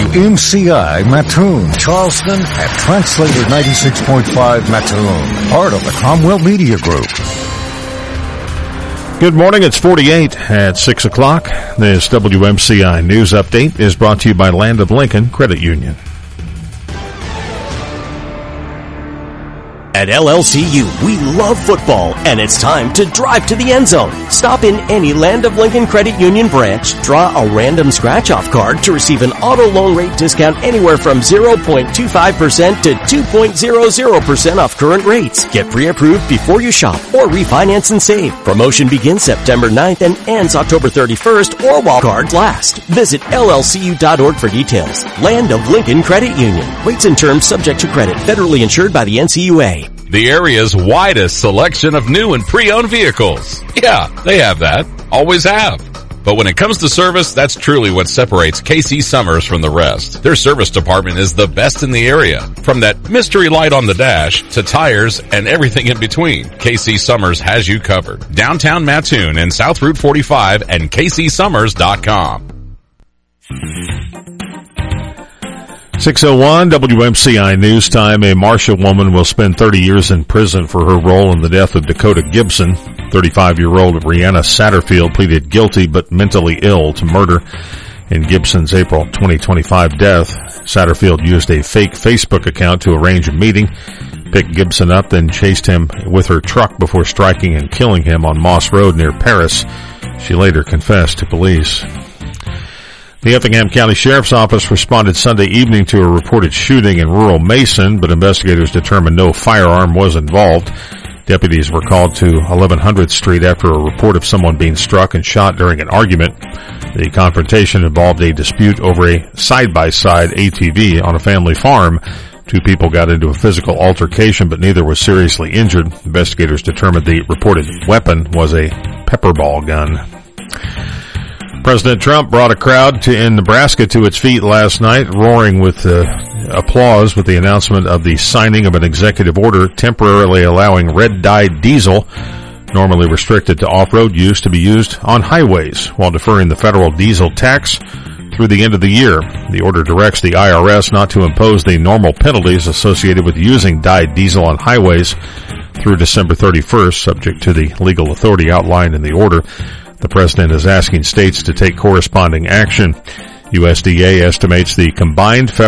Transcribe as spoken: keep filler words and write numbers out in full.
M C I, Mattoon, Charleston, and Translator ninety-six point five Mattoon, part of the Cromwell Media Group. Good morning, it's forty-eight at six o'clock. This W M C I News Update is brought to you by Land of Lincoln Credit Union. At L L C U, we love football, and it's time to drive to the end zone. Stop in any Land of Lincoln Credit Union branch, draw a random scratch-off card to receive an auto loan rate discount anywhere from zero point two five percent to two point zero zero percent off current rates. Get pre-approved before you shop or refinance and save. Promotion begins September ninth and ends October thirty-first or while cards last. Visit L L C U dot org for details. Land of Lincoln Credit Union. Rates and terms subject to credit. Federally insured by the N C U A. The area's widest selection of new and pre-owned vehicles. Yeah, they have that. Always have. But when it comes to service, that's truly what separates K C Summers from the rest. Their service department is the best in the area. From that mystery light on the dash to tires and everything in between, K C Summers has you covered. Downtown Mattoon and South Route forty-five and K C Summers dot com. six oh one W M C I News Time. A Marshall woman will spend thirty years in prison for her role in the death of Dakota Gibson. thirty-five-year-old Rihanna Satterfield pleaded guilty but mentally ill to murder in Gibson's April twenty twenty-five death. Satterfield used a fake Facebook account to arrange a meeting, picked Gibson up, then chased him with her truck before striking and killing him on Moss Road near Paris. She later confessed to police. The Effingham County Sheriff's Office responded Sunday evening to a reported shooting in rural Mason, but investigators determined no firearm was involved. Deputies were called to eleven hundredth Street after a report of someone being struck and shot during an argument. The confrontation involved a dispute over a side-by-side A T V on a family farm. Two people got into a physical altercation, but neither was seriously injured. Investigators determined the reported weapon was a pepper ball gun. President Trump brought a crowd to, in Nebraska to its feet last night, roaring with uh, applause with the announcement of the signing of an executive order temporarily allowing red-dyed diesel, normally restricted to off-road use, to be used on highways while deferring the federal diesel tax through the end of the year. The order directs the I R S not to impose the normal penalties associated with using dyed diesel on highways through December thirty-first, subject to the legal authority outlined in the order. The president is asking states to take corresponding action. U S D A estimates the combined federal